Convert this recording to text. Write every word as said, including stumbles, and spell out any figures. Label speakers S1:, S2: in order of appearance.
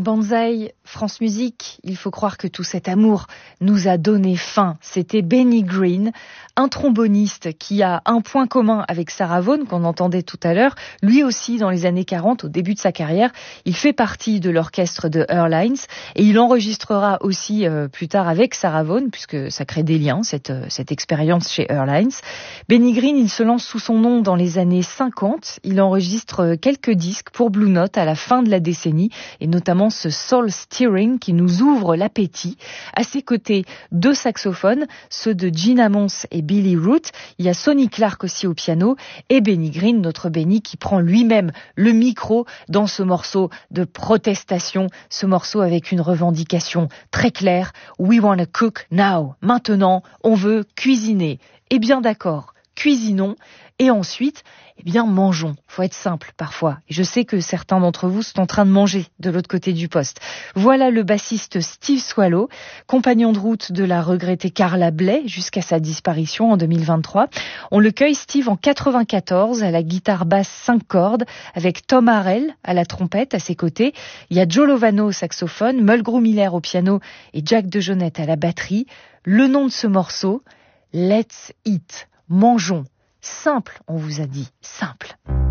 S1: Banzai, France Musique, il faut croire que tout cet amour nous a donné faim. C'était Benny Green, un tromboniste qui a un point commun avec Sarah Vaughan, qu'on entendait tout à l'heure. Lui aussi, dans les années quarante, au début de sa carrière, il fait partie de l'orchestre de Earlines et il enregistrera aussi euh, plus tard avec Sarah Vaughan, puisque ça crée des liens, cette, euh, cette expérience chez Earlines. Benny Green, il se lance sous son nom dans les années cinquante. Il enregistre quelques disques pour Blue Note à la fin de la décennie, et notamment ce Soul Steering qui nous ouvre l'appétit. À ses côtés, deux saxophones, ceux de Gene Ammons et Billy Root. Il y a Sonny Clark aussi au piano et Benny Green, notre Benny, qui prend lui-même le micro dans ce morceau de protestation, ce morceau avec une revendication très claire. We wanna cook now. Maintenant, on veut cuisiner. Eh bien d'accord, cuisinons et ensuite, eh bien mangeons. Faut être simple parfois. Et je sais que certains d'entre vous sont en train de manger de l'autre côté du poste. Voilà le bassiste Steve Swallow, compagnon de route de la regrettée Carla Bley jusqu'à sa disparition en deux mille vingt-trois. On le cueille Steve en quatre-vingt-quatorze à la guitare basse cinq cordes avec Tom Harrell à la trompette à ses côtés. Il y a Joe Lovano au saxophone, Mulgrew Miller au piano et Jack DeJohnette à la batterie. Le nom de ce morceau, Let's Eat. Mangeons. Simple, on vous a dit, simple.